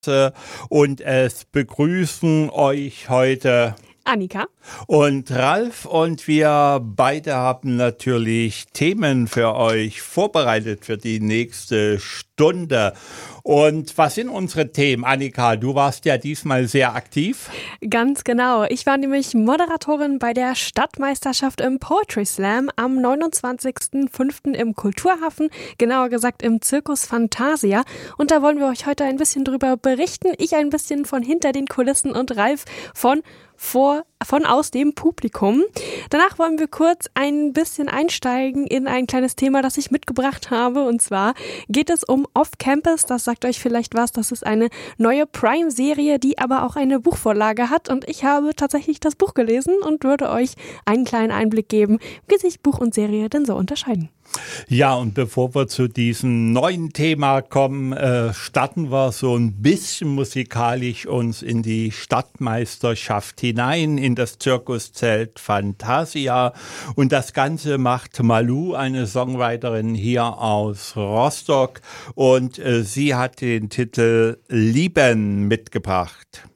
Und es begrüßen euch heute Annika und Ralf, und wir beide haben natürlich Themen für euch vorbereitet für die nächste Stunde. Und was sind unsere Themen? Annika, du warst ja diesmal sehr aktiv. Ganz genau. Ich war nämlich Moderatorin bei der Stadtmeisterschaft im Poetry Slam am 29.05. im Kulturhafen, genauer gesagt im Circus Fantasia. Und da wollen wir euch heute ein bisschen drüber berichten. Ich ein bisschen von hinter den Kulissen und Ralf von aus dem Publikum. Danach wollen wir kurz ein bisschen einsteigen in ein kleines Thema, das ich mitgebracht habe. Und zwar geht es um Off-Campus. Das sagt euch vielleicht was. Das ist eine neue Prime-Serie, die aber auch eine Buchvorlage hat. Und ich habe tatsächlich das Buch gelesen und würde euch einen kleinen Einblick geben, wie sich Buch und Serie denn so unterscheiden. Ja, und bevor wir zu diesem neuen Thema kommen, starten wir so ein bisschen musikalisch uns in die Stadtmeisterschaft hinein, in das Zirkuszelt Fantasia. Und das Ganze macht Malou, eine Songwriterin hier aus Rostock. Und sie hat den Titel Lieben mitgebracht.